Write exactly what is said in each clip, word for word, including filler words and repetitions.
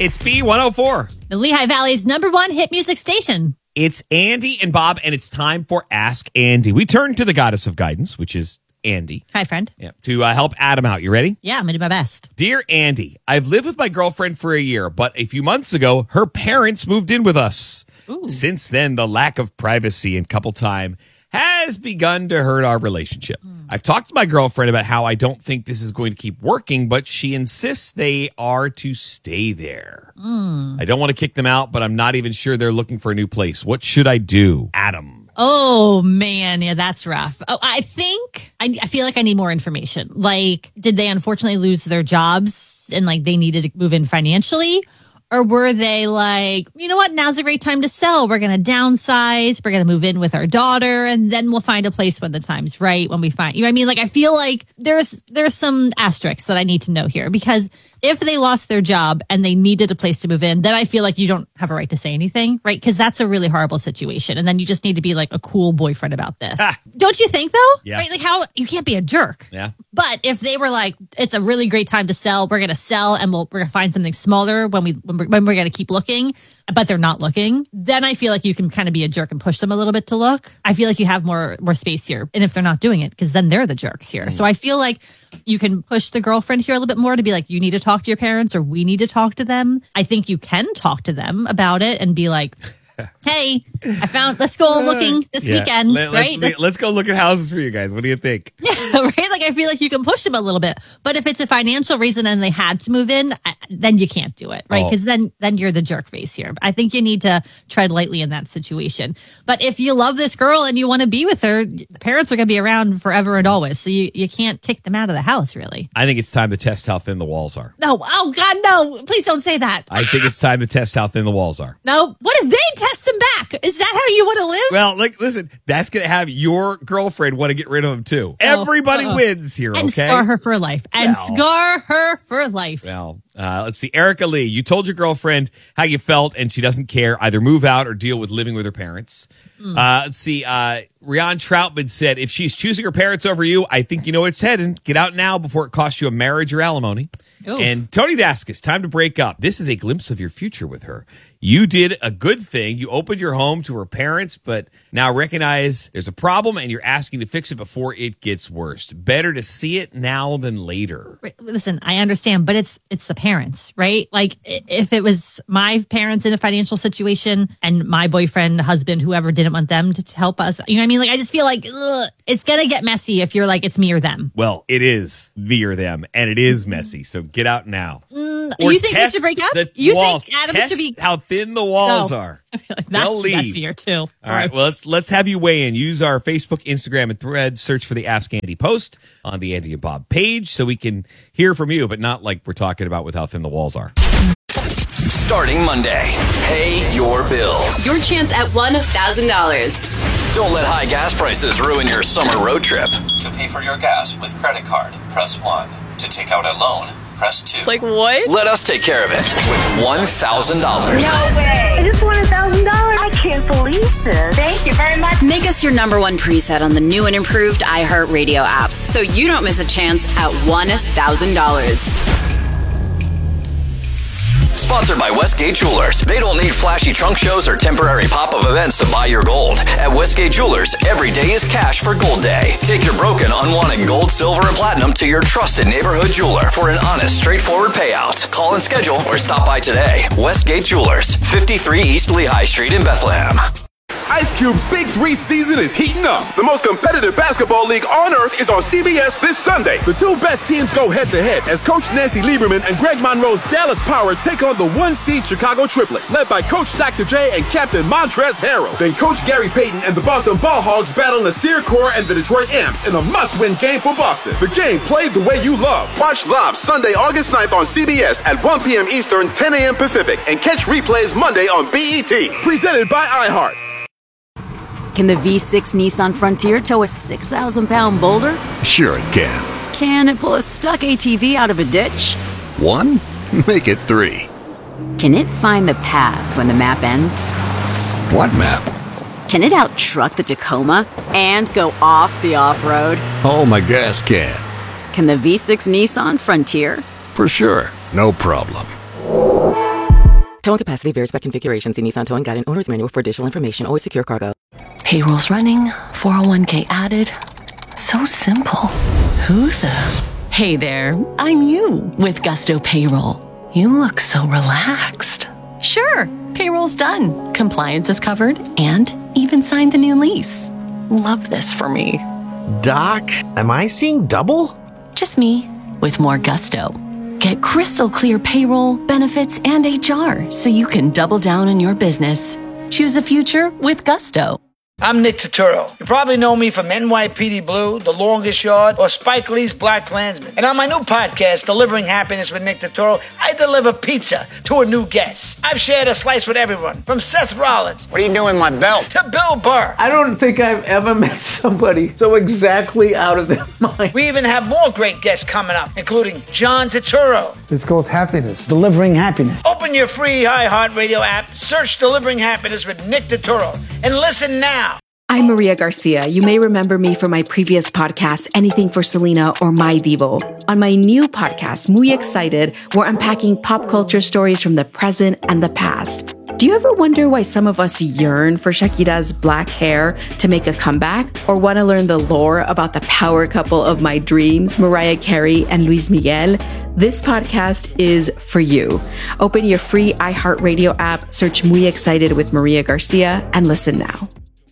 It's B one oh four. The Lehigh Valley's number one hit music station. It's Andy and Bob, and it's time for Ask Andy. We turn to the goddess of guidance, which is Andy. Hi, friend. Yeah, to uh, help Adam out. You ready? Yeah, I'm going to do my best. Dear Andy, I've lived with my girlfriend for a year, but a few months ago, her parents moved in with us. Ooh. Since then, the lack of privacy and couple time has begun to hurt our relationship. Mm. I've talked to my girlfriend about how I don't think this is going to keep working, but she insists they are to stay there. Mm. I don't want to kick them out, but I'm not even sure they're looking for a new place. What should I do? Adam. Oh, man. Yeah, that's rough. Oh, I think I, I feel like I need more information. Like, did they unfortunately lose their jobs and like they needed to move in financially? Or were they like, you know what, now's a great time to sell. We're going to downsize. We're going to move in with our daughter. And then we'll find a place when the time's right. When we find, you know what I mean? Like, I feel like there's there's some asterisks that I need to know here. Because if they lost their job and they needed a place to move in, then I feel like you don't have a right to say anything, right? Because that's a really horrible situation. And then you just need to be like a cool boyfriend about this. Ah. Don't you think, though? Yeah. Right? Like, how you can't be a jerk. Yeah. But if they were like, it's a really great time to sell, we're going to sell and we'll, we're going to find something smaller when, we, when we're, when we're going to keep looking, but they're not looking, then I feel like you can kind of be a jerk and push them a little bit to look. I feel like you have more more space here. And if they're not doing it, because then they're the jerks here. Mm. So I feel like you can push the girlfriend here a little bit more to be like, you need to talk to your parents or we need to talk to them. I think you can talk to them about it and be like, hey, I found, let's go looking this yeah. weekend, Let, right? Let's, let's go look at houses for you guys. What do you think? Yeah, right? Like, I feel like you can push them a little bit. But if it's a financial reason and they had to move in, then you can't do it, right? Because oh. then, then you're the jerk face here. I think you need to tread lightly in that situation. But if you love this girl and you want to be with her, the parents are going to be around forever and always. So you, you can't kick them out of the house, really. I think it's time to test how thin the walls are. No. Oh, God, no. Please don't say that. I think it's time to test how thin the walls are. No. What if they test them back? Is that how you want to live? Well, like, listen, that's going to have your girlfriend want to get rid of him, too. Oh, Everybody uh, wins here, and okay? And scar her for life. And well, scar her for life. Well, uh, let's see. Erica Lee, you told your girlfriend how you felt, and she doesn't care. Either move out or deal with living with her parents. Mm. Uh, let's see. Uh, Rian Troutman said, if she's choosing her parents over you, I think you know where it's heading. Get out now before it costs you a marriage or alimony. Oof. And Tony Daskus, time to break up. This is a glimpse of your future with her. You did a good thing. You opened your home to her parents, but now recognize there's a problem and you're asking to fix it before it gets worse. Better to see it now than later. Listen, I understand, but it's it's the parents, right? Like, if it was my parents in a financial situation and my boyfriend, husband, whoever didn't want them to help us, you know what I mean? Like, I just feel like ugh, it's going to get messy if you're like, it's me or them. Well, it is me or them, and it is messy, so get out now. Mm, you think we should break up? You walls. think Adam test should be... how thin the walls no. are. I feel like that's messier, too. All right, well, let's let's have you weigh in. Use our Facebook, Instagram, and Threads. Search for the Ask Andy post on the Andy and Bob page so we can hear from you, but not like we're talking about with how thin the walls are. Starting Monday, pay your bills. Your chance at one thousand dollars. Don't let high gas prices ruin your summer road trip. To pay for your gas with credit card, press one. To take out a loan, press two. Like what? Let us take care of it with one thousand dollars. No way. I just won one thousand dollars. I can't believe this. Thank you very much. Make us your number one preset on the new and improved iHeartRadio app so you don't miss a chance at one thousand dollars. Sponsored by Westgate Jewelers. They don't need flashy trunk shows or temporary pop-up events to buy your gold. At Westgate Jewelers, every day is cash for Gold Day. Take your broken, unwanted gold, silver, and platinum to your trusted neighborhood jeweler for an honest, straightforward payout. Call and schedule or stop by today. Westgate Jewelers, fifty-three East Lehigh Street in Bethlehem. Ice Cube's Big Three season is heating up. The most competitive basketball league on earth is on C B S this Sunday. The two best teams go head-to-head as Coach Nancy Lieberman and Greg Monroe's Dallas Power take on the one-seed Chicago Triplets, led by Coach Doctor J and Captain Montrezl Harrell. Then Coach Gary Payton and the Boston Ball Hogs battle Nasir Kaur and the Detroit Amps in a must-win game for Boston. The game played the way you love. Watch live Sunday, August ninth on C B S at one p.m. Eastern, ten a.m. Pacific, and catch replays Monday on B E T. Presented by iHeart. Can the V six Nissan Frontier tow a six thousand pound boulder? Sure it can. Can it pull a stuck A T V out of a ditch? One? Make it three. Can it find the path when the map ends? What map? Can it out-truck the Tacoma and go off the off-road? Oh, my gas can. Can the V six Nissan Frontier? For sure. No problem. Towing capacity varies by configuration. See Nissan Towing Guide and Owner's Manual for additional information. Always secure cargo. Payroll's running, four oh one k added. So simple. Who the? Hey there, I'm you with Gusto Payroll. You look so relaxed. Sure, payroll's done. Compliance is covered and even signed the new lease. Love this for me. Doc, am I seeing double? Just me with more gusto. Get crystal clear payroll, benefits, and H R so you can double down on your business. Choose a future with Gusto. I'm Nick Turturro. You probably know me from N Y P D Blue, The Longest Yard, or Spike Lee's Black Klansman. And on my new podcast, Delivering Happiness with Nick Turturro, I deliver pizza to a new guest. I've shared a slice with everyone, from Seth Rollins. What are you doing with my belt? To Bill Burr. I don't think I've ever met somebody so exactly out of their mind. We even have more great guests coming up, including John Turturro. It's called Happiness. Delivering Happiness. Open your free iHeartRadio app, search Delivering Happiness with Nick Turturro, and listen now. I'm Maria Garcia. You may remember me from my previous podcast, Anything for Selena or My Divo. On my new podcast, Muy Excited, we're unpacking pop culture stories from the present and the past. Do you ever wonder why some of us yearn for Shakira's black hair to make a comeback? Or want to learn the lore about the power couple of my dreams, Mariah Carey and Luis Miguel? This podcast is for you. Open your free iHeartRadio app, search Muy Excited with Maria Garcia, and listen now.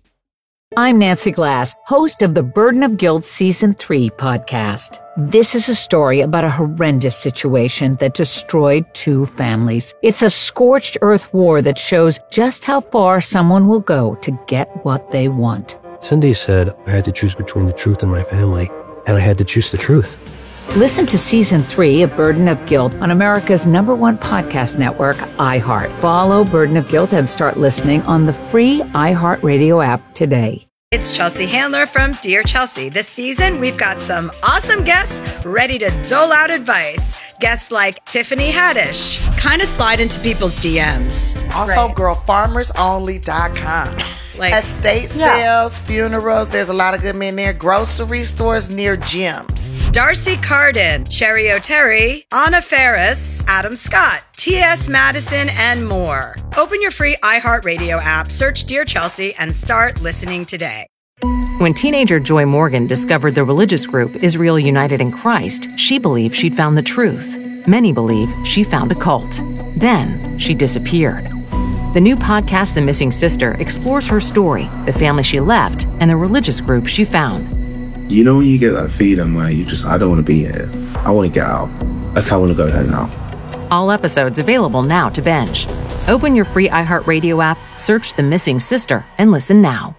I'm Nancy Glass, host of the Burden of Guilt Season three podcast. This is a story about a horrendous situation that destroyed two families. It's a scorched earth war that shows just how far someone will go to get what they want. Cindy said I had to choose between the truth and my family, and I had to choose the truth. Listen to Season three of Burden of Guilt on America's number one podcast network, iHeart. Follow Burden of Guilt and start listening on the free iHeartRadio app today. It's Chelsea Handler from Dear Chelsea. This season, we've got some awesome guests ready to dole out advice. Guests like Tiffany Haddish, kind of slide into people's D Ms. Also, right. girl farmers only dot com. Like, estate yeah. sales, funerals, there's a lot of good men there. Grocery stores near gyms. Darcy Carden, Cherry O'Terry, Anna Ferris, Adam Scott, T S Madison, and more. Open your free iHeartRadio app, search Dear Chelsea, and start listening today. When teenager Joy Morgan discovered the religious group Israel United in Christ, she believed she'd found the truth. Many believe she found a cult. Then she disappeared. The new podcast, The Missing Sister, explores her story, the family she left, and the religious group she found. You know when you get that feeling where you just, I don't want to be here. I want to get out. Like, I want to go home now. All episodes available now to binge. Open your free iHeartRadio app, search The Missing Sister, and listen now.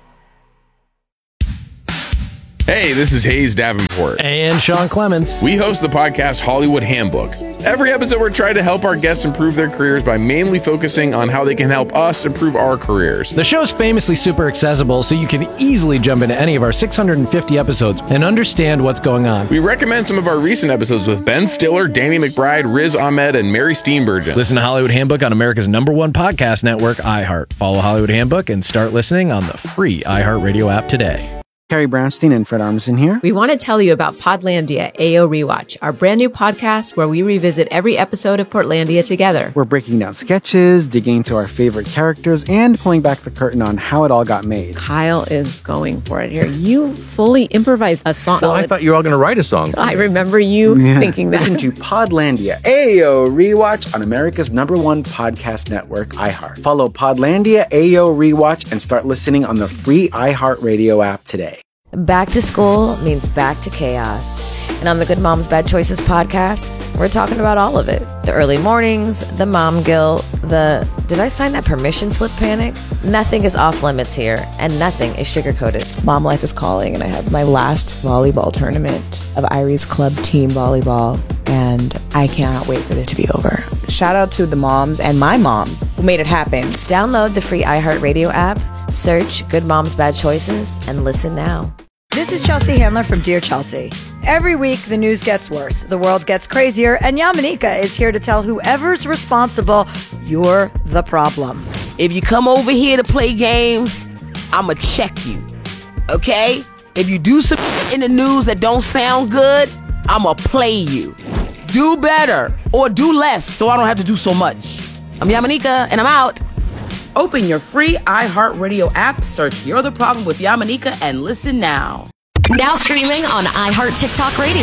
Hey, this is Hayes Davenport. And Sean Clements. We host the podcast Hollywood Handbook. Every episode, we're trying to help our guests improve their careers by mainly focusing on how they can help us improve our careers. The show's famously super accessible, so you can easily jump into any of our six hundred fifty episodes and understand what's going on. We recommend some of our recent episodes with Ben Stiller, Danny McBride, Riz Ahmed, and Mary Steenburgen. Listen to Hollywood Handbook on America's number one podcast network, iHeart. Follow Hollywood Handbook and start listening on the free iHeartRadio app today. Carrie Brownstein and Fred Armisen here. We want to tell you about Podlandia A O Rewatch, our brand new podcast where we revisit every episode of Portlandia together. We're breaking down sketches, digging into our favorite characters, and pulling back the curtain on how it all got made. Kyle is going for it here. You fully improvised a song. Well, I thought you were all going to write a song. I remember you yeah. thinking that. Listen to Podlandia A O Rewatch on America's number one podcast network, iHeart. Follow Podlandia A O Rewatch and start listening on the free iHeartRadio app today. Back to school means back to chaos. And on the Good Moms Bad Choices podcast, we're talking about all of it. The early mornings, the mom guilt, the did I sign that permission slip panic? Nothing is off limits here, and nothing is sugar-coated. Mom life is calling, and I have my last volleyball tournament of Irie's Club team volleyball, and I cannot wait for it to be over. Shout out to the moms and my mom who made it happen. Download the free iHeartRadio app, search Good Moms Bad Choices, and listen now. This is Chelsea Handler from Dear Chelsea. Every week, the news gets worse, the world gets crazier, and Yamanika is here to tell whoever's responsible, you're the problem. If you come over here to play games, I'ma check you, okay? If you do some in the news that don't sound good, I'ma play you. Do better, or do less, so I don't have to do so much. I'm Yamanika, and I'm out. Open your free iHeartRadio app, search You're the Problem with Yamanika, and listen now. Now streaming on iHeart TikTok Radio.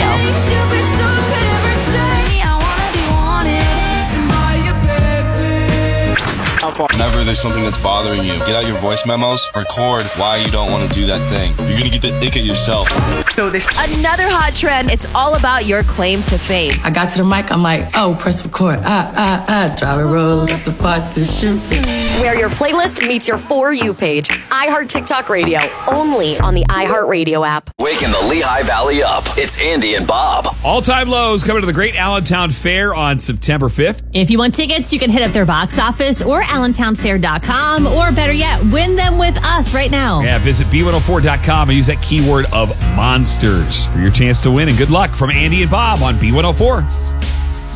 Whenever there's something that's bothering you, get out your voice memos, record why you don't want to do that thing. You're going to get the ick at yourself. Another hot trend, it's all about your claim to fame. I got to the mic, I'm like, oh, press record. Ah, ah, ah, drive and roll, let the part to shoot. Where your playlist meets your For You page. iHeart TikTok Radio, only on the iHeartRadio app. Waking the Lehigh Valley up. It's Andy and Bob. All-time lows coming to the Great Allentown Fair on September fifth. If you want tickets, you can hit up their box office or allentown fair dot com, or better yet, win them with us right now. Yeah, visit B one oh four dot com and use that keyword of monsters for your chance to win. And good luck from Andy and Bob on B one oh four.